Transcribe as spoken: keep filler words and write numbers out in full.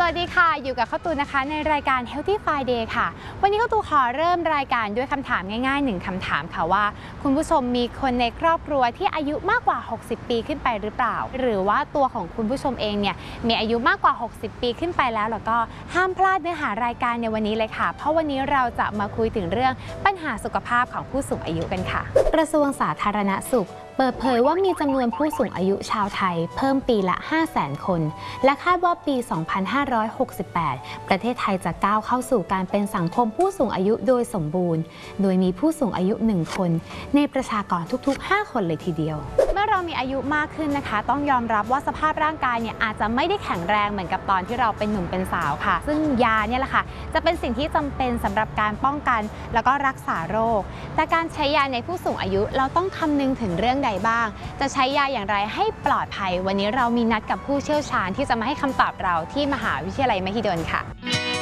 วัสดีค่ะอยู่กับข้าวตูนนะคะในรายการ Healthy Friday ค่ะวันนี้ข้าวตูนขอเริ่มรายการด้วยคำถามง่ายๆหนึ่งคำถามค่ะว่าคุณผู้ชมมีคนในครอบครัวที่อายุมากกว่าหกสิบปีขึ้นไปหรือเปล่าหรือว่าตัวของคุณผู้ชมเองเนี่ยมีอายุมากกว่าหกสิบปีขึ้นไปแล้วแล้วก็ห้ามพลาดเนื้อหารายการในวันนี้เลยค่ะเพราะวันนี้เราจะมาคุยถึงเรื่องปัญหาสุขภาพของผู้สูงอายุกันค่ะกระทรวงสาธารณสุขเปิดเผยว่ามีจำนวนผู้สูงอายุชาวไทยเพิ่มปีละ ห้าแสน คนและคาดว่าปี สองพันห้าร้อยหกสิบแปด ประเทศไทยจะก้าวเข้าสู่การเป็นสังคมผู้สูงอายุโดยสมบูรณ์โดยมีผู้สูงอายุ หนึ่ง คนในประชากรทุกๆ ห้า คนเลยทีเดียวเมื่อเรามีอายุมากขึ้นนะคะต้องยอมรับว่าสภาพร่างกายเนี่ยอาจจะไม่ได้แข็งแรงเหมือนกับตอนที่เราเป็นหนุ่มเป็นสาวค่ะซึ่งยาเนี่ยแหละค่ะจะเป็นสิ่งที่จำเป็นสำหรับการป้องกันแล้วก็รักษาโรคแต่การใช้ยาในผู้สูงอายุเราต้องคำนึงถึงเรื่องใดบ้างจะใช้ยาอย่างไรให้ปลอดภัยวันนี้เรามีนัดกับผู้เชี่ยวชาญที่จะมาให้คำตอบเราที่มหาวิทยาลัยมหิดลค่ะ